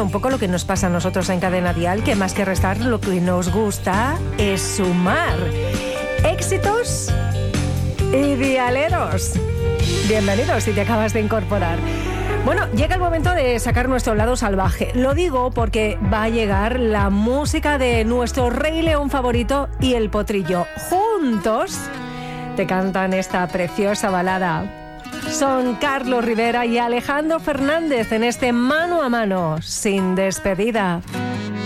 un poco lo que nos pasa a nosotros en Cadena Dial, que más que restar, lo que nos gusta es sumar. Éxitos y dialeros. Bienvenidos si te acabas de incorporar. Bueno, llega el momento de sacar nuestro lado salvaje. Lo digo porque va a llegar la música de nuestro Rey León favorito y el Potrillo. Juntos te cantan esta preciosa balada. Son Carlos Rivera y Alejandro Fernández en este Mano a Mano, sin despedida.